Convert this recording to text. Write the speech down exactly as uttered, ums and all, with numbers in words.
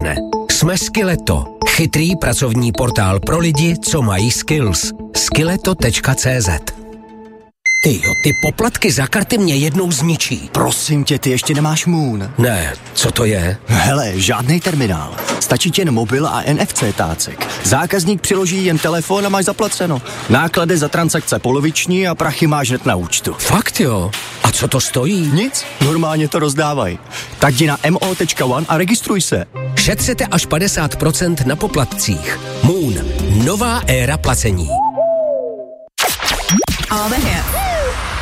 neklesne. Jsme Skilleto, chytrý pracovní portál pro lidi, co mají skills. skilleto tečka cé zet. Tyjo, ty poplatky za karty mě jednou zničí. Prosím tě, ty ještě nemáš Moon. Ne, co to je? Hele, žádnej terminál. Stačí ti jen mobil a N F C tácek. Zákazník přiloží jen telefon a máš zaplaceno. Náklady za transakce poloviční a prachy máš hned na účtu. Fakt jo? A co to stojí? Nic, normálně to rozdávají. Tak jdi na mo tečka one a registruj se. Šetřete až padesát procent na poplatcích. Moon. Nová éra placení. All the